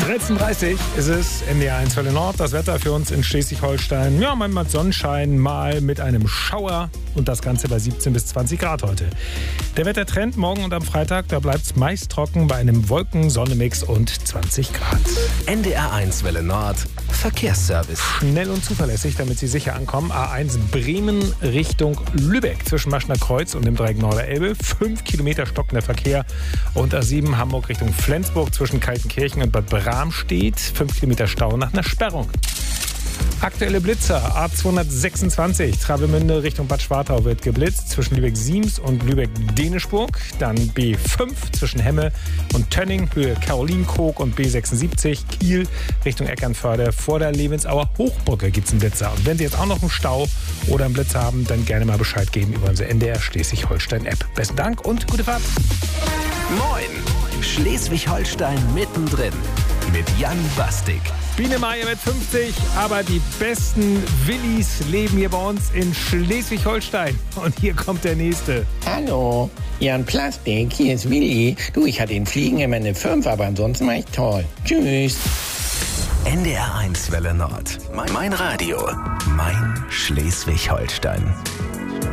13:30 ist es, NDR1 Welle Nord. Das Wetter für uns in Schleswig-Holstein. Ja, mal mit Sonnenschein, mal mit einem Schauer. Und das Ganze bei 17 bis 20 Grad heute. Der Wettertrend morgen und am Freitag, da bleibt es meist trocken bei einem Wolken-Sonne-Mix und 20 Grad. NDR1 Welle Nord. Verkehrsservice. Schnell und zuverlässig, damit Sie sicher ankommen. A1 Bremen Richtung Lübeck zwischen Maschner Kreuz und dem Dreieck Norderelbe. 5 Kilometer stockender Verkehr. Und A7 Hamburg Richtung Flensburg zwischen Kaltenkirchen und Bad Bramstedt. 5 Kilometer Stau nach einer Sperrung. Aktuelle Blitzer, A226, Travemünde Richtung Bad Schwartau wird geblitzt, zwischen Lübeck-Siems und Lübeck-Deneschburg. Dann B5 zwischen Hemme und Tönning, Höhe Karolinenkrog und B76, Kiel Richtung Eckernförde. Vor der Levensauer Hochbrücke gibt es einen Blitzer. Und wenn Sie jetzt auch noch einen Stau oder einen Blitzer haben, dann gerne mal Bescheid geben über unsere NDR Schleswig-Holstein-App. Besten Dank und gute Fahrt. Moin, Schleswig-Holstein mittendrin mit Jan Bastik. Biene Meier mit 50, aber die besten Willis leben hier bei uns in Schleswig-Holstein. Und hier kommt der nächste. Hallo, Jan Plastik, hier ist Willi. Du, ich hatte in Fliegen immer eine 5, aber ansonsten war ich toll. Tschüss. NDR1 Welle Nord. Mein Radio. Mein Schleswig-Holstein.